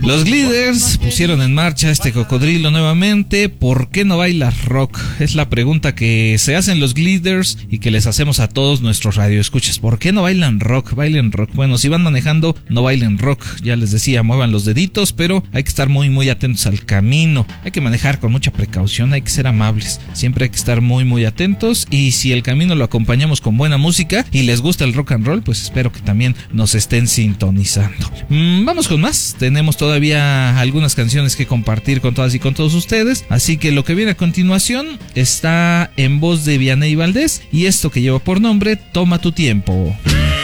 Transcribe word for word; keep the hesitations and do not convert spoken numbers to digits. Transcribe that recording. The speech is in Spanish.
Los Gliders pusieron en marcha este cocodrilo nuevamente. ¿Por qué no bailas rock? Es la pregunta que se hacen los Gliders y que les hacemos a todos nuestros radioescuchas. ¿Por qué no bailan rock? Bailen rock. Bueno, si van manejando, no bailen rock. Ya les decía, muevan los deditos, pero hay que estar muy muy atentos al camino. Hay que manejar con mucha precaución, hay que ser amables. Siempre hay que estar muy muy atentos, y si el camino lo acompañamos con buena música y les gusta el rock and roll, pues espero que también nos estén sintonizando. Mm, vamos con más. Tenemos todavía algunas canciones que compartir con todas y con todos ustedes, así que lo que viene a continuación está en voz de Vianney Valdés y esto que lleva por nombre Toma tu tiempo.